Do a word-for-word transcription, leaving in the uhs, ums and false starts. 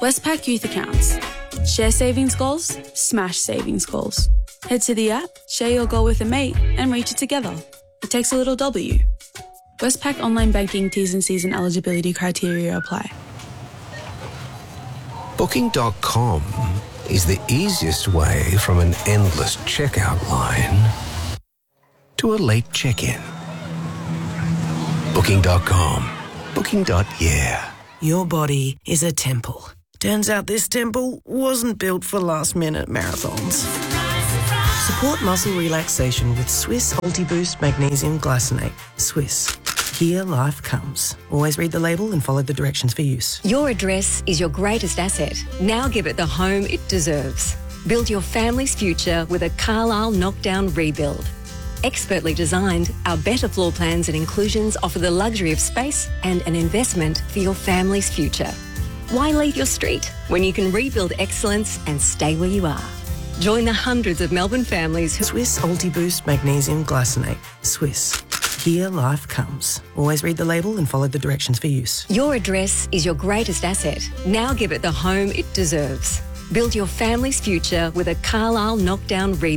Westpac Youth Accounts. Share savings goals, smash savings goals. Head to the app, share your goal with a mate and reach it together. It takes a little W. Westpac Online Banking T's and C's and eligibility criteria apply. Booking dot com is the easiest way from an endless checkout line to a late check-in. Booking dot com. Booking. Yeah. Your body is a temple. Turns out this temple wasn't built for last-minute marathons. Support muscle relaxation with Swiss Ultiboost Magnesium Glycinate. Swiss. Here life comes. Always read the label and follow the directions for use. Your address is your greatest asset. Now give it the home it deserves. Build your family's future with a Carlisle knockdown rebuild. Expertly designed, our better floor plans and inclusions offer the luxury of space and an investment for your family's future. Why leave your street when you can rebuild excellence and stay where you are? Join the hundreds of Melbourne families who... Swiss Ultiboost Magnesium Glycinate. Swiss. Here life comes. Always read the label and follow the directions for use. Your address is your greatest asset. Now give it the home it deserves. Build your family's future with a Carlisle knockdown rebuild.